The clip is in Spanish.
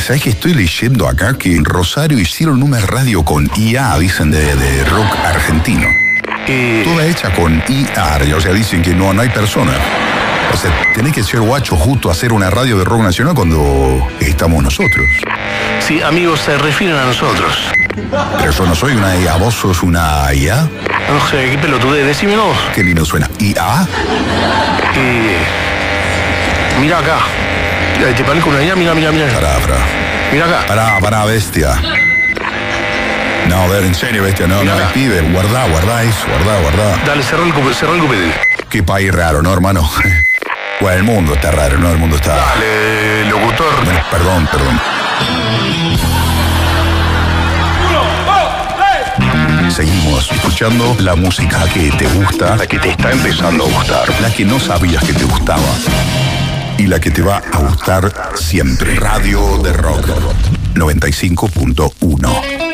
¿sabés que estoy leyendo acá que en Rosario hicieron una radio con IA, dicen, de rock argentino? Toda hecha con IA, o sea, dicen que no hay personas. O sea, tenés que ser guacho justo a hacer una radio de rock nacional cuando estamos nosotros. Sí, amigos, se refieren a nosotros. Pero yo no soy una IA, ¿vos sos una IA? No sé, qué pelotudez, decímelo. Qué lindo suena. ¿IA? Mira acá. ¿Te parezco una IA? Mira. Pará. Mira acá. Pará, bestia. No, a ver, en serio, bestia, no, pibe, guardá eso, guardá. Dale, cerrá el cupete. Qué país raro, ¿no, hermano? Bueno, el mundo está raro, ¿no? El mundo está... Dale, locutor. Bueno, perdón. Seguimos escuchando la música que te gusta, la que te está empezando a gustar, la que no sabías que te gustaba y la que te va a gustar siempre. Radio de Rock 95.1.